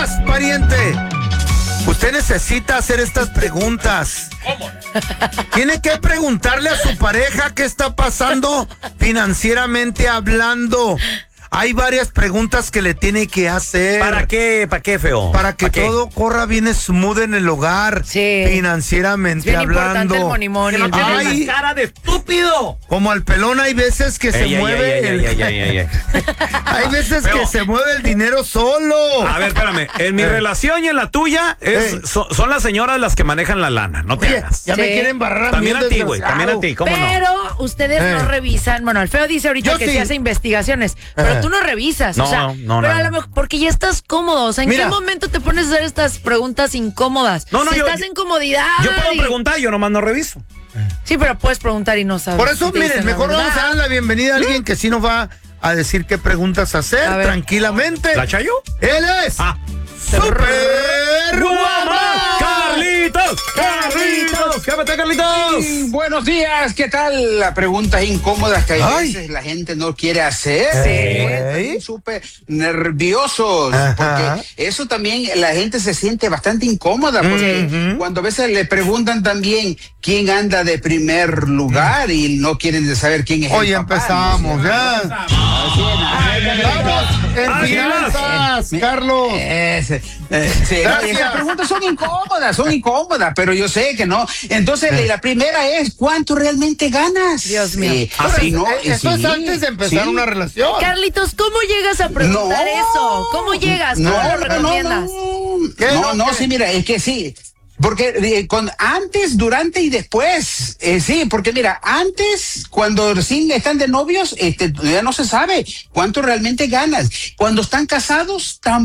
más, pariente. Usted necesita hacer estas preguntas. ¿Cómo? Tiene que preguntarle a su pareja qué está pasando financieramente hablando. Hay varias preguntas que le tiene que hacer. ¿Para qué? ¿Para qué, feo? Para que todo corra bien smooth en el hogar, financieramente bien hablando. Importante el monimonio. Que no tienes una cara de estúpido. Como al pelón hay veces que se mueve hay veces que se mueve el dinero solo. A ver, espérame. En mi relación y en la tuya son las señoras las que manejan la lana. No te hagas. Ya me quieren barrar. También a ti, güey. También a ti. ¿Cómo no? Pero ustedes no revisan. Bueno, el feo dice ahorita que sí hace investigaciones. Pero tú no revisas. No, o sea, no. Pero a lo mejor, porque ya estás cómodo. O sea, ¿en qué momento te pones a hacer estas preguntas incómodas? No, si estás en comodidad. Yo puedo preguntar, yo nomás no reviso. Sí, pero puedes preguntar y no sabes. Por eso, miren, mejor vamos a dar la bienvenida a alguien que sí nos va a decir qué preguntas hacer tranquilamente. ¿La Chayo? Él es Super Guamán. ¡Carlitos! ¿Qué pasa, Carlitos? Sí, buenos días, ¿qué tal? Las preguntas incómodas que a veces la gente no quiere hacer. Están súper nerviosos. Porque eso también la gente se siente bastante incómoda. Porque cuando a veces le preguntan también quién anda de primer lugar y no quieren saber quién es Hoy el papá. empezamos, ya. Vamos, en finanzas, Carlos. Esas preguntas son incómodas, pero yo sé que no. Entonces, la primera es, ¿cuánto realmente ganas? Dios mío. Eso es antes de empezar una relación. Carlitos, ¿cómo llegas a preguntar eso? ¿Cómo llegas? ¿Cómo lo recomiendas? Sí, mira, es que sí. Porque antes, durante y después, sí, porque mira, antes, cuando recién están de novios, ya no se sabe cuánto realmente ganas. Cuando están casados, tampoco.